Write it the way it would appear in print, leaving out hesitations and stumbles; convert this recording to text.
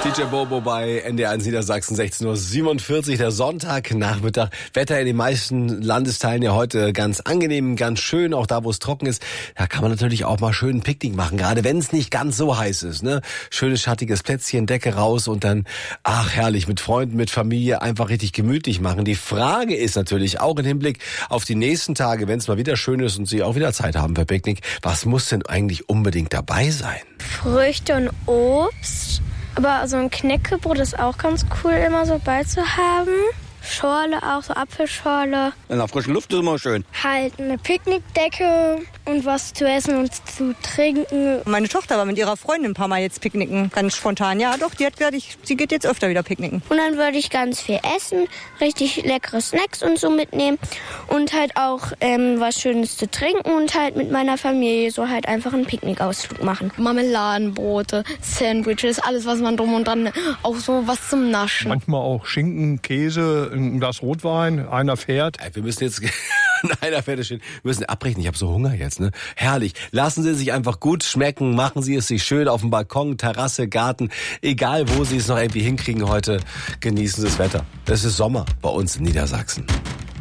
DJ Bobo bei NDR1 Niedersachsen, 16:47 Uhr, der Sonntagnachmittag. Wetter in den meisten Landesteilen ja heute ganz angenehm, ganz schön, auch da, wo es trocken ist. Da kann man natürlich auch mal schön ein Picknick machen, gerade wenn es nicht ganz so heiß ist, ne? Schönes, schattiges Plätzchen, Decke raus und dann, ach herrlich, mit Freunden, mit Familie einfach richtig gemütlich machen. Die Frage ist natürlich auch im Hinblick auf die nächsten Tage, wenn es mal wieder schön ist und Sie auch wieder Zeit haben für Picknick, was muss denn eigentlich unbedingt dabei sein? Früchte und Obst. Aber so ein Knäckebrot ist auch ganz cool, immer so beizuhaben. Schorle auch, so Apfelschorle. In der frischen Luft ist immer schön. Halt eine Picknickdecke und was zu essen und zu trinken. Meine Tochter war mit ihrer Freundin ein paar Mal jetzt picknicken, ganz spontan. Ja doch, die hat gesagt, sie geht jetzt öfter wieder picknicken. Und dann würde ich ganz viel essen, richtig leckere Snacks und so mitnehmen. Und halt auch was Schönes zu trinken und halt mit meiner Familie so halt einfach einen Picknickausflug machen. Marmeladenbrote, Sandwiches, alles was man drum und dran, auch so was zum Naschen. Manchmal auch Schinken, Käse, ein Glas Rotwein, einer fährt. Wir müssen jetzt einer fertig stehen. Wir müssen abbrechen. Ich habe so Hunger jetzt, ne? Herrlich. Lassen Sie sich einfach gut schmecken. Machen Sie es sich schön auf dem Balkon, Terrasse, Garten. Egal, wo Sie es noch irgendwie hinkriegen heute. Genießen Sie das Wetter. Es ist Sommer bei uns in Niedersachsen.